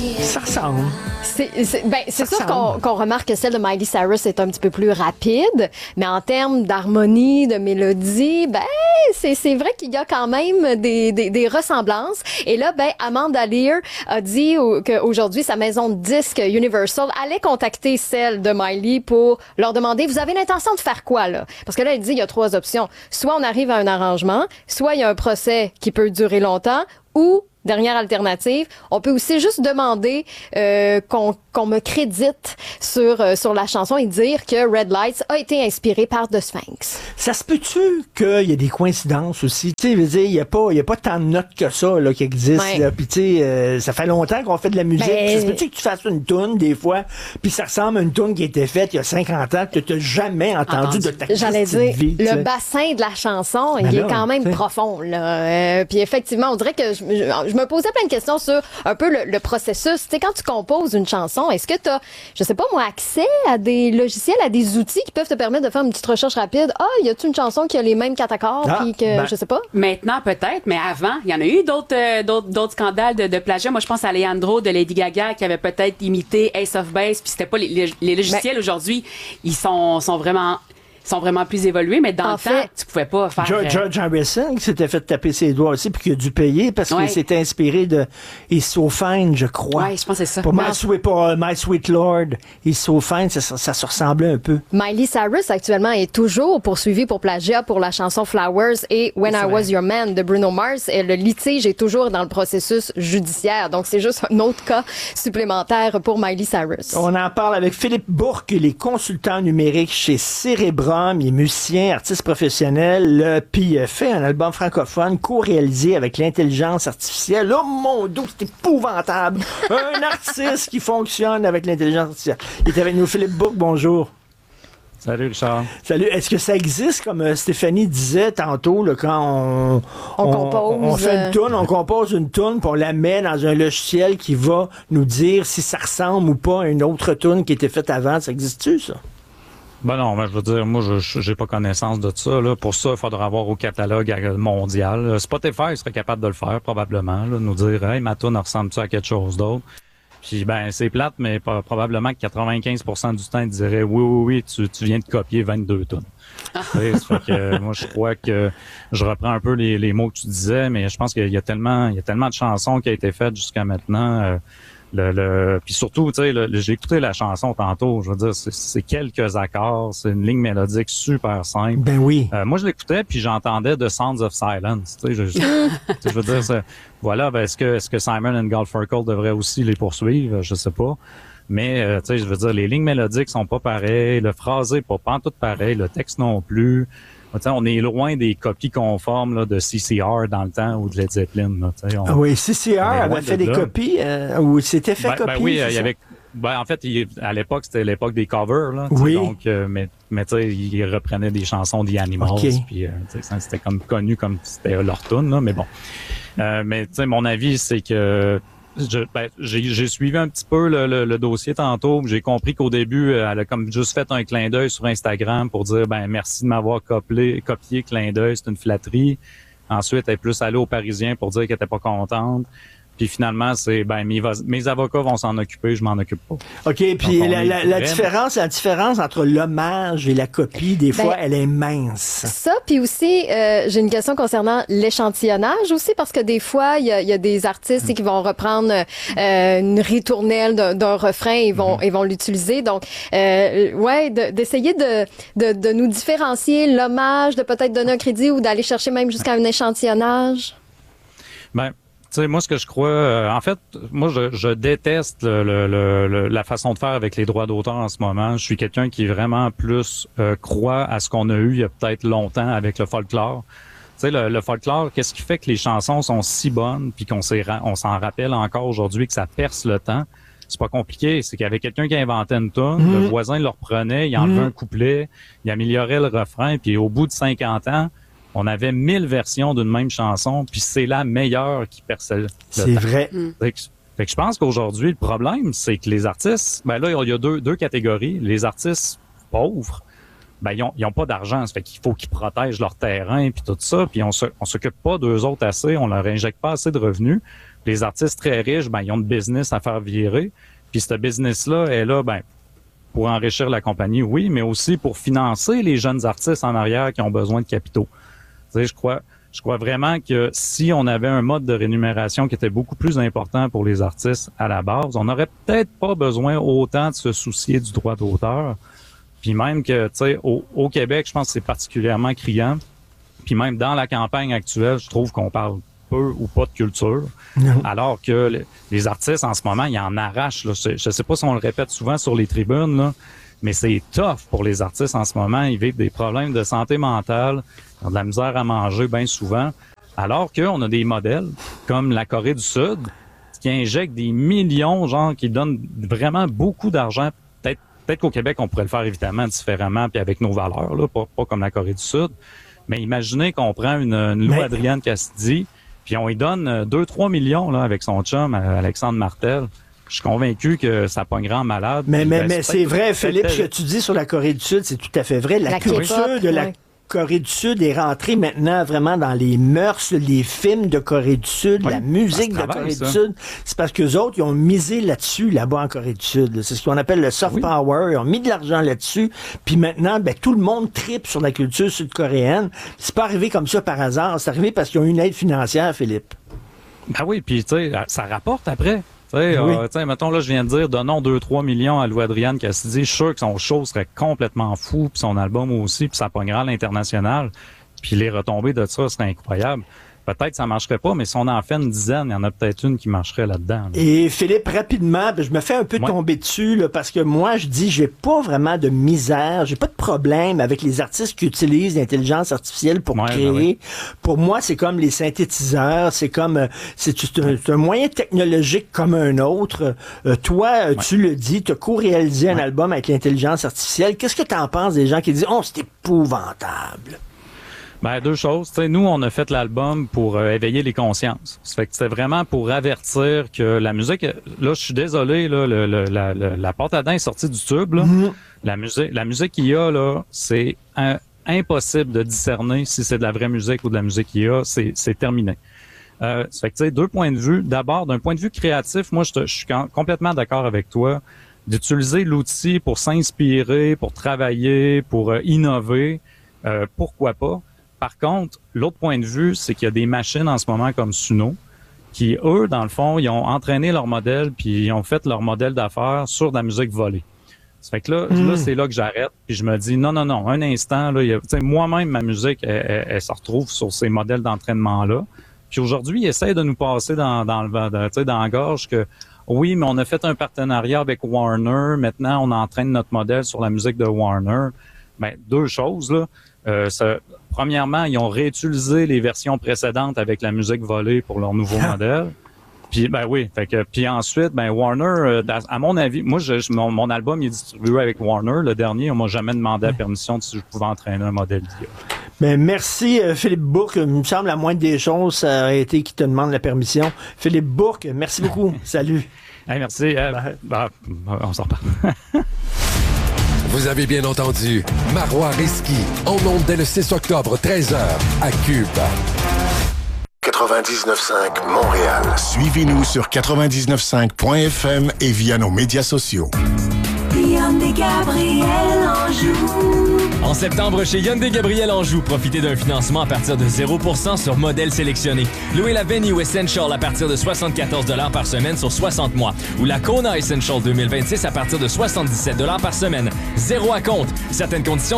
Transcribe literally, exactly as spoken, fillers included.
Ça ressemble. C'est, c'est, ben, c'est sûr qu'on, qu'on remarque que celle de Miley Cyrus est un petit peu plus rapide, mais en termes d'harmonie, de mélodie, ben, c'est, c'est vrai qu'il y a quand même des, des, des ressemblances. Et là, ben, Amanda Lear a dit au, qu'aujourd'hui, sa maison de disques Universal allait contacter celle de Miley pour leur demander, vous avez l'intention de faire quoi, là? Parce que là, elle dit, il y a trois options. Soit on arrive à un arrangement, soit il y a un procès qui peut durer longtemps, ou dernière alternative, on peut aussi juste demander euh, qu'on, qu'on me crédite sur euh, sur la chanson et dire que Red Lights a été inspiré par The Sphinx. Ça se peut-tu qu'il y a des coïncidences aussi? Tu sais, je veux dire, il n'y a pas, il y a pas tant de notes que ça, là, qui existent, Ouais. là. Puis, tu sais, euh, ça fait longtemps qu'on fait de la musique. Ben... Ça se peut-tu que tu fasses une toune, des fois, puis ça ressemble à une toune qui a été faite il y a cinquante ans, que tu n'as jamais entendu, entendu de ta J'allais petite dire, vie. le t'sais. bassin de la chanson, Ben il là, est quand même t'sais. profond, là. Euh, puis effectivement, on dirait que je, je, je me posais plein de questions sur un peu le, le processus. Tu sais, quand tu composes une chanson, est-ce que tu as, je sais pas moi, accès à des logiciels, à des outils qui peuvent te permettre de faire une petite recherche rapide? Ah, y a-tu une chanson qui a les mêmes quatre accords? Ah, Puis que, ben, je sais pas. Maintenant, peut-être, mais avant, il y en a eu d'autres, euh, d'autres, d'autres scandales de, de plagiat. Moi, je pense à Alejandro de Lady Gaga qui avait peut-être imité Ace of Base, puis c'était pas les, les, les logiciels Ben, aujourd'hui, ils sont, sont vraiment, sont vraiment plus évolués, mais dans En le fait, temps, tu pouvais pas faire. George, euh, George Harrison qui s'était fait taper ses doigts aussi, puis qui a dû payer parce Ouais. qu'il s'était inspiré de He's So Fine, je crois. Ouais, je pense que c'est ça. Pour Mais My en- Sweet, pour, uh, My Sweet Lord, He's So Fine, ça, ça, ça se ressemblait un peu. Miley Cyrus, actuellement, est toujours poursuivie pour plagiat pour la chanson Flowers et When I Was Your Man de Bruno Mars. Et le litige est toujours dans le processus judiciaire. Donc, c'est juste un autre cas supplémentaire pour Miley Cyrus. On en parle avec Philippe Bourque, il est consultant numérique chez Cérébrum, il est musicien, artiste professionnel, euh, puis euh, fait un album francophone co-réalisé avec l'intelligence artificielle. Oh mon Dieu, c'est épouvantable! Un artiste qui fonctionne avec l'intelligence artificielle. Il est avec nous, Philippe Bourque, bonjour. Salut Richard. Salut. Est-ce que ça existe, comme euh, Stéphanie disait tantôt, là, quand on, On compose, on fait euh, une toune, on compose une toune, puis on la met dans un logiciel qui va nous dire si ça ressemble ou pas à une autre toune qui était faite avant. Ça existe-tu, ça? Ben non, mais je veux dire, moi, je je- j'ai pas connaissance de ça. Là. Pour ça, il faudra avoir au catalogue euh, mondial. Spotify serait capable de le faire, probablement, là, nous dire, hey, ma toune ressemble-tu à quelque chose d'autre? Puis, ben, c'est plate, mais pas- probablement que quatre-vingt-quinze pour cent du temps, ils diraient, oui, oui, oui, tu, tu viens de copier vingt-deux tonnes. Ça fait que, euh, moi, je crois que je reprends un peu les, les mots que tu disais, mais je pense qu'il y a tellement, il y a tellement de chansons qui ont été faites jusqu'à maintenant. Euh, le, le, puis surtout, tu sais, le- le- j'ai écouté la chanson tantôt. Je veux dire, c'est, c'est quelques accords, c'est une ligne mélodique super simple. Ben oui. Euh, moi, je l'écoutais, puis j'entendais The Sounds of Silence. Tu sais, je, je, tu sais, je veux dire, c'est- voilà, ben, est-ce que, est-ce que Simon and Garfunkel devrait aussi les poursuivre? Je sais pas. Mais, euh, tu sais, je veux dire, les lignes mélodiques sont pas pareilles, le phrasé pas, pas en tout pareil, le texte non plus. Tu sais, on est loin des copies conformes là, de C C R dans le temps ou de Led Zeppelin. Là, tu sais, on- Ah oui, C C R on est avait loin fait de des là. copies, euh, ou c'était fait Ben, copier. ben oui, c'est il y ça? avait. Ben, en fait, il- à l'époque, c'était l'époque des covers. Là, tu sais, Oui. Donc, euh, mais, mais tu sais, ils reprenaient des chansons des Animals. Ok. Puis, euh, tu sais, ça, c'était comme connu comme c'était leur tune, là, mais bon. Euh, mais tu sais, mon avis, c'est que je, ben, j'ai, j'ai suivi un petit peu le, le, le dossier tantôt. J'ai compris qu'au début, euh, elle a comme juste fait un clin d'œil sur Instagram pour dire, ben merci de m'avoir copié, copié clin d'œil, c'est une flatterie. Ensuite, elle est plus allée aux Parisiens pour dire qu'elle était pas contente. Puis finalement, c'est ben mes, mes avocats vont s'en occuper, je m'en occupe pas. OK, puis Donc, on la, est la, la vraiment- différence, la différence entre l'hommage et la copie, des fois, Ben, elle est mince. Ça, puis aussi, euh, j'ai une question concernant l'échantillonnage aussi, parce que des fois, il y a, il y a des artistes qui vont reprendre euh, une ritournelle d'un, d'un refrain et vont, ils vont l'utiliser. Donc, euh, ouais, de- d'essayer de, de, de nous différencier l'hommage, de peut-être donner un crédit ou d'aller chercher même jusqu'à un échantillonnage. Ben, tu sais, moi, ce que je crois, euh, en fait, moi, je, je déteste le, le, le- le- la façon de faire avec les droits d'auteur en ce moment. Je suis quelqu'un qui vraiment plus euh, croit à ce qu'on a eu il y a peut-être longtemps avec le folklore. Tu sais, le, le folklore, qu'est-ce qui fait que les chansons sont si bonnes puis qu'on s'est, ra- on s'en rappelle encore aujourd'hui, que ça perce le temps? C'est pas compliqué. C'est qu'il y avait quelqu'un qui inventait une tune, Mhm. le voisin le reprenait, il enlevait Mhm. un couplet, il améliorait le refrain, puis au bout de cinquante ans, on avait mille versions d'une même chanson, puis c'est la meilleure qui perçait le C'est temps. vrai. Fait que, fait que je pense qu'aujourd'hui, le problème, c'est que les artistes, ben là, il y a deux, deux catégories. Les artistes pauvres, ben ils ont, ils ont pas d'argent. Ça fait qu'il faut qu'ils protègent leur terrain puis tout ça, puis on se, on s'occupe pas d'eux autres assez, on leur injecte pas assez de revenus. Les artistes très riches, ben, ils ont de business à faire virer. Puis ce business-là est là, ben, pour enrichir la compagnie, oui, mais aussi pour financer les jeunes artistes en arrière qui ont besoin de capitaux. Tu sais, je crois, je crois vraiment que si on avait un mode de rémunération qui était beaucoup plus important pour les artistes à la base, on n'aurait peut-être pas besoin autant de se soucier du droit d'auteur. Puis même que, tu sais, au, au Québec, je pense que c'est particulièrement criant. Puis même dans la campagne actuelle, je trouve qu'on parle peu ou pas de culture. Non. Alors que les, les artistes, en ce moment, ils en arrachent. Là. Je ne sais pas si on le répète souvent sur les tribunes, là, mais c'est tough pour les artistes en ce moment. Ils vivent des problèmes de santé mentale, ils ont de la misère à manger bien souvent. Alors qu'on a des modèles comme la Corée du Sud qui injectent des millions, genre, qui donnent vraiment beaucoup d'argent. Peut-être, peut-être qu'au Québec, on pourrait le faire évidemment différemment puis avec nos valeurs, là, pas, pas comme la Corée du Sud. Mais imaginez qu'on prend une, une Lou Adrienne Cassidy, puis on lui donne deux trois millions là, avec son chum, Alexandre Martel. Je suis convaincu que ça pognerait en malade. Mais, mais, mais c'est vrai, Philippe, ce que tu dis sur la Corée du Sud, c'est tout à fait vrai. La, la culture de la ouais. Corée du Sud est rentrée maintenant vraiment dans les mœurs, les films de Corée du Sud, oui, la musique de Corée ça. du Sud. C'est parce qu'eux autres, ils ont misé là-dessus, là-bas en Corée du Sud. C'est ce qu'on appelle le soft oui. power. Ils ont mis de l'argent là-dessus. Puis maintenant, ben, tout le monde tripe sur la culture sud-coréenne. C'est pas arrivé comme ça par hasard. C'est arrivé parce qu'ils ont eu une aide financière, Philippe. Ben oui, puis tu sais, ça rapporte après. Tu sais, oui. euh, mettons, là, je viens de dire, donnons deux trois millions à Lou Adrienne Cassidy. Je suis sûr que son show serait complètement fou, puis son album aussi, puis ça pognera à l'international. Puis les retombées de ça seraient incroyables. Peut-être que ça marcherait pas, mais si on en fait une dizaine, il y en a peut-être une qui marcherait là-dedans. Là. Et Philippe, rapidement, je me fais un peu ouais. tomber dessus, là, parce que moi, je dis, j'ai pas vraiment de misère, j'ai pas de problème avec les artistes qui utilisent l'intelligence artificielle pour ouais, créer. Ben oui. Pour moi, c'est comme les synthétiseurs, c'est comme, c'est, c'est, un, c'est un moyen technologique comme un autre. Euh, toi, ouais. tu le dis, tu as co-réalisé ouais. un album avec l'intelligence artificielle. Qu'est-ce que tu en penses des gens qui disent, oh, c'est épouvantable? Ben, deux choses. T'sais, nous, on a fait l'album pour euh, éveiller les consciences. Ça fait que c'était vraiment pour avertir que la musique... Là, je suis désolé, là, le, le, la, la, la porte à dents est sortie du tube. Là. Mm-hmm. La musique la musique qu'il y a, là, c'est un, impossible de discerner si c'est de la vraie musique ou de la musique qu'il y a. C'est, c'est terminé. Euh, ça fait que, tu sais, deux points de vue. D'abord, d'un point de vue créatif, moi, je, te, je suis complètement d'accord avec toi d'utiliser l'outil pour s'inspirer, pour travailler, pour euh, innover. Euh, pourquoi pas? Par contre, l'autre point de vue, c'est qu'il y a des machines en ce moment comme Suno qui, eux, dans le fond, ils ont entraîné leur modèle puis ils ont fait leur modèle d'affaires sur de la musique volée. Ça fait que là, mmh. là c'est là que j'arrête puis je me dis non, non, non, un instant, là, il y a, moi-même, ma musique, elle, elle, elle se retrouve sur ces modèles d'entraînement-là. Puis aujourd'hui, ils essayent de nous passer dans, dans, le, dans la gorge que oui, mais on a fait un partenariat avec Warner. Maintenant, on entraîne notre modèle sur la musique de Warner. Ben, deux choses, là. Euh, ça, premièrement, ils ont réutilisé les versions précédentes avec la musique volée pour leur nouveau modèle. Puis, ben oui. Fait que, puis ensuite, ben Warner, euh, à mon avis, moi, je, mon, mon album il est distribué avec Warner. Le dernier, on m'a jamais demandé la permission de si je pouvais entraîner un modèle d'I A. Ben, merci, euh, Philippe Bourque. Il me semble la moindre des choses, ça a été qui te demande la permission. Philippe Bourque, merci beaucoup. Salut. Hey, merci. Euh, ben, on s'en reparle. Vous avez bien entendu, Marois Risky, en ondes dès le six octobre, treize heures, à Cube. quatre-vingt-dix-neuf cinq Montréal. Suivez-nous sur quatre-vingt-dix-neuf cinq point f m et via nos médias sociaux. Hyundai Gabriel Anjou. En septembre, chez Hyundai Gabriel Anjou, profitez d'un financement à partir de zéro pour cent sur modèle sélectionné. Louez la Venue Essential à partir de soixante-quatorze dollars par semaine sur soixante mois. Ou la Kona Essential deux mille vingt-six à partir de soixante-dix-sept dollars par semaine. Zéro à compte. Certaines conditions